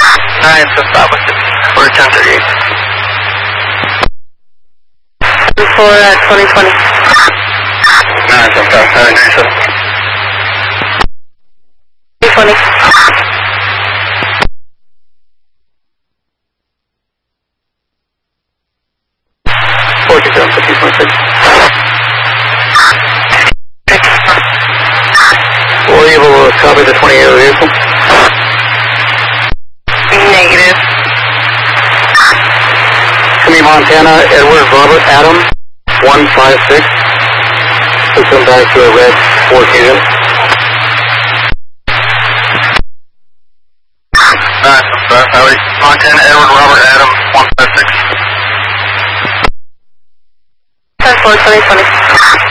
9, so stop with it. We're 1038. For 2020. 9, so stop, 937. 2020. 47, 5026. Will you able to copy the 28 vehicle? Negative. Simi, Montana, Edward Robert Adam, 156. Please come back to a red Ford Fusion. Montana, Edward Robert Adam, 156. 10-4, 2020.